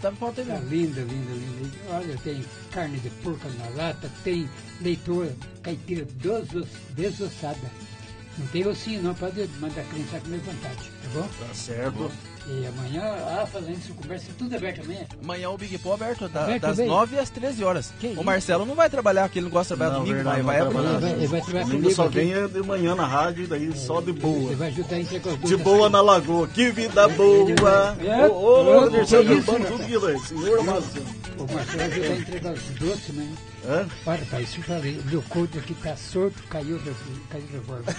tá falta aí Tá mesmo. linda, linda, linda. Olha, tem carne de porco na lata, tem leitoa, caipira desossada. Não tem ossinho não, pode mandar a criança comer vontade, tá bom? Tá certo. E amanhã, falando isso, conversa tudo aberto amanhã. Amanhã o Big Pô aberto, Aberto das bem. 9 às 13 horas. Que O isso? Marcelo não vai trabalhar, porque ele não gosta de trabalhar Não, domingo, verdade, mas vai não amanhã. trabalha. Ele vai trabalhar Domingo comigo só aqui. vem de manhã na rádio, daí só de boa. Ele vai ajudar a entregar os De doces. boa na lagoa, que vida boa! É, Ô, Dirceu, que isso, cantando tudo aquilo aí, senhor amado. O Marcelo vai ajudar a entregar os doces, né? Hã? Olha, pai, isso eu falei, meu couro aqui tá sorto, caiu o revólver.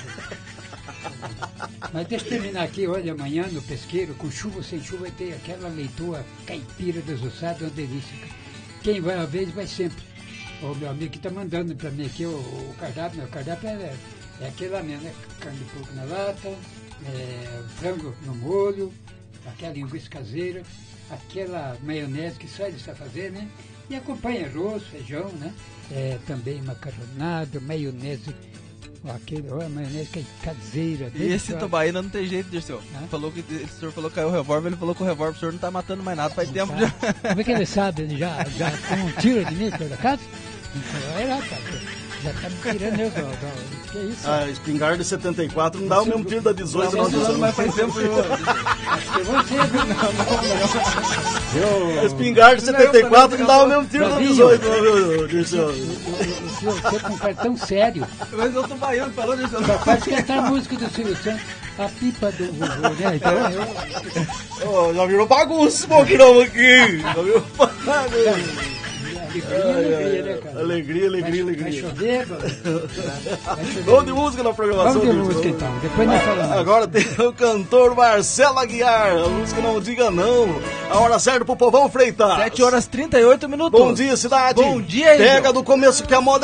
Mas deixa eu terminar aqui, olha, amanhã no pesqueiro, com chuva ou sem chuva, vai ter aquela leitoa caipira desossada, uma delícia. Quem vai uma vez, vai sempre. O meu amigo que tá mandando pra mim aqui o cardápio, meu cardápio é aquele lá mesmo, né? Carne de porco na lata, frango no molho, aquela linguiça caseira, aquela maionese que só ele está fazendo, né? E acompanha arroz, feijão, né? Também macarronada, maionese, a maionese que é caseira. E esse tubaína não tem jeito, Dirceu. Falou que o senhor falou que caiu o revólver, ele falou que o revólver o senhor não tá matando mais nada, faz tempo já. Como é que ele sabe? Ele já tem um tiro de mim por acaso? Então, olha lá, cara. Já tá me tirando eu, que isso? A espingarda 74 não dá o mesmo tiro da 18, não, Dirceu. Mas faz tempo eu... Acho que você, viu? A espingarda 74 não dá o mesmo tiro da 18, viu, Dirceu? Você com um cara tão sério. Mas eu tô baiano, falou, Dirceu. Só faz cantar a música do Silvio Santos, a pipa do vovô, né? Então Ó, já virou bagunça esse programa aqui. Já virou bagunça. alegria, né, cara? Alegria. Vai chover, vai chover. Vamos de música na programação. Vamos de Dirceu. música então, depois nós falamos. Agora tem o cantor Marcelo Aguiar. A música Não Diga Não. A hora certa pro povão Freitas. 7 horas 38 minutos. Bom dia, cidade. Bom dia, Índio. Pega do começo que a moda